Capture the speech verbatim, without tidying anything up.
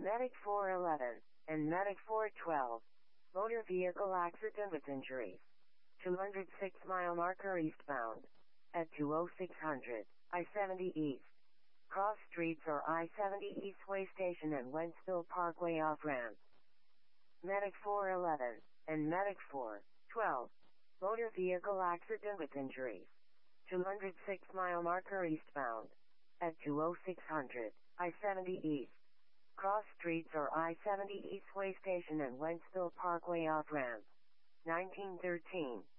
Medic four eleven, and Medic four twelve. Motor vehicle accident with injuries. two oh six mile marker eastbound. At two oh six hundred, I seventy East. Cross streets or I seventy East Way Station and Wentzville Parkway off-ramp. Medic four eleven, and Medic four twelve. Motor vehicle accident with injuries. two oh six mile marker eastbound. At two oh six hundred, I seventy East. Cross streets or I seventy East Way Station and Wentzville Parkway off-ramp. nineteen thirteen.